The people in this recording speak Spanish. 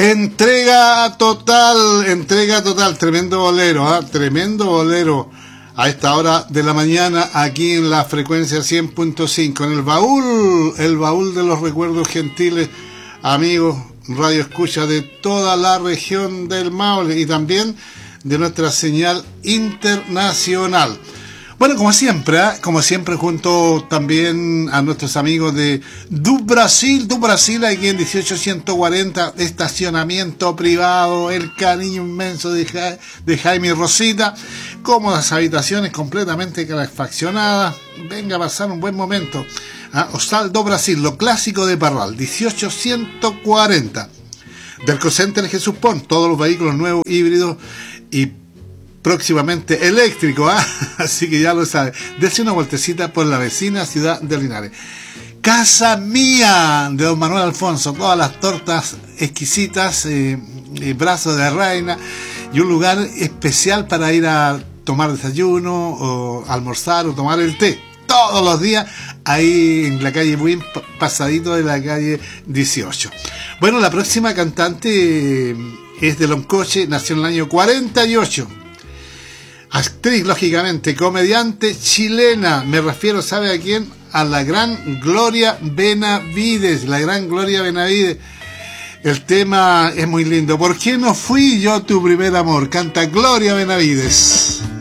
Entrega total, tremendo bolero, tremendo bolero a esta hora de la mañana aquí en la frecuencia 100.5, en el baúl de los recuerdos gentiles, amigos, radio escucha de toda la región del Maule y también de nuestra señal internacional. Bueno, como siempre, junto también a nuestros amigos de Du Brasil, aquí en 18140, estacionamiento privado, el cariño inmenso de Jaime y Rosita, cómodas habitaciones completamente calefaccionadas, venga a pasar un buen momento. Hostal Do Brasil, lo clásico de Parral, 18140. Del Center Jesús Pont, todos los vehículos nuevos, híbridos y próximamente eléctrico, así que ya lo sabe. Dese una vueltecita por la vecina ciudad de Linares. Casa Mía de don Manuel Alfonso, todas las tortas exquisitas, brazos de reina y un lugar especial para ir a tomar desayuno o almorzar o tomar el té. Todos los días ahí en la calle Buin, pasadito de la calle 18. Bueno, la próxima cantante es de Loncoche, nació en el año 48. Actriz, lógicamente, comediante chilena, me refiero, ¿sabe a quién? A la gran Gloria Benavides, El tema es muy lindo. ¿Por qué no fui yo tu primer amor? Canta Gloria Benavides.